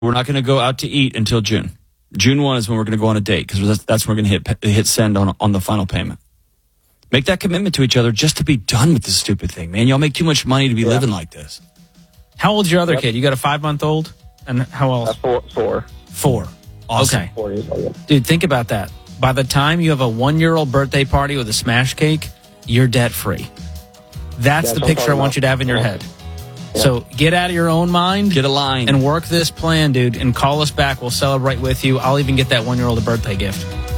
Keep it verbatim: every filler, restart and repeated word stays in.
we're not going to go out to eat until June. June first is when we're going to go on a date because that's, that's when we're going to hit hit send on on the final payment. Make that commitment to each other just to be done with this stupid thing, man. Y'all make too much money to be yeah. living like this. How old's your other yep. kid? You got a five-month-old? And how else? Uh, four. Four. Four. Awesome. Okay. Four years old. Dude, think about that. By the time you have a one-year-old birthday party with a smash cake, you're debt-free. That's yeah, the picture I want you to have in your head. Yeah. So get out of your own mind. Get a line. And work this plan, dude, and call us back. We'll celebrate with you. I'll even get that one-year-old a birthday gift.